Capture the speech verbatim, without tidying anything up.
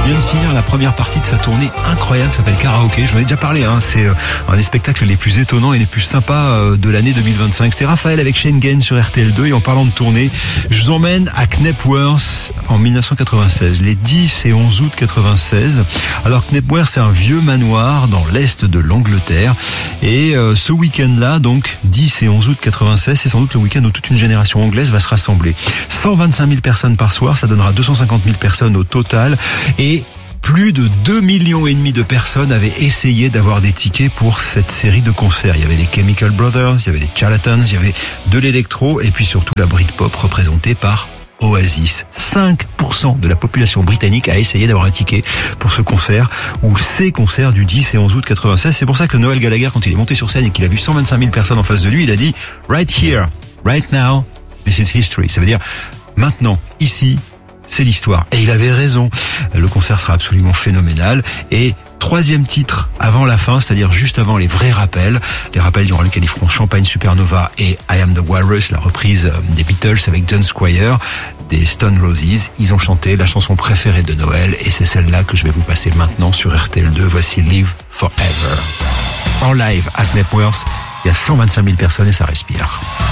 vient de finir la première partie de sa tournée incroyable qui s'appelle Karaoke. Je vous en ai déjà parlé, hein. C'est un des spectacles les plus étonnants et les plus sympas de l'année deux mille vingt-cinq. C'était Raphaël avec Schengen sur R T L deux. Et en parlant de tournée, je vous emmène à Knepworth en dix-neuf cent quatre-vingt-seize, les dix et onze août quatre-vingt-seize. Alors Knepworth, c'est un vieux manoir dans l'est de l'Angleterre. Et euh, ce week-end-là, donc dix et onze août quatre-vingt-seize, c'est sans doute le week-end où toute une génération anglaise va se rassembler. cent vingt-cinq mille personnes par soir, ça donnera deux cent cinquante mille personnes au total. Et plus de deux millions et demi de personnes avaient essayé d'avoir des tickets pour cette série de concerts. Il y avait les Chemical Brothers, il y avait les Charlatans, il y avait de l'électro et puis surtout la Britpop représentée par Oasis. cinq pour cent de la population britannique a essayé d'avoir un ticket pour ce concert ou ces concerts du dix et onze août quatre-vingt-seize. C'est pour ça que Noel Gallagher, quand il est monté sur scène et qu'il a vu cent vingt-cinq mille personnes en face de lui, il a dit « Right here, right now, this is history ». Ça veut dire maintenant, ici, c'est l'histoire. Et il avait raison. Le concert sera absolument phénoménal. Et troisième titre avant la fin, c'est-à-dire juste avant les vrais rappels. Les rappels durant lesquels ils feront Champagne Supernova et I Am the Walrus, la reprise des Beatles avec John Squire, des Stone Roses. Ils ont chanté la chanson préférée de Noël et c'est celle-là que je vais vous passer maintenant sur R T L deux. Voici Live Forever. En live à Knepworth, il y a cent vingt-cinq mille personnes et ça respire.